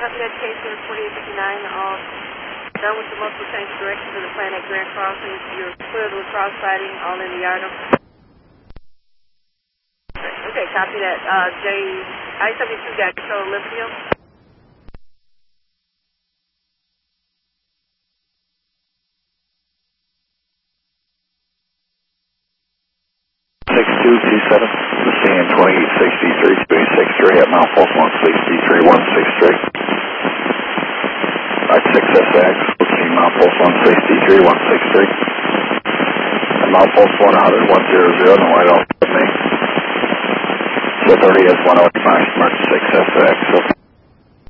Copy that case for 4859. All done with the multiple change of direction to the plan at Grand Crossing. You're cleared with cross sighting, all in the yard. Okay, copy that. I-72 got control of Lithium. 6227, stand 2863, 263 at Mount Pulse 163, 163. Right 6SX, proceed Mount Pulse 163, 163. At Mount Pulse 100, 100, no white off with me. 230 is 108 miles, mark 6SX.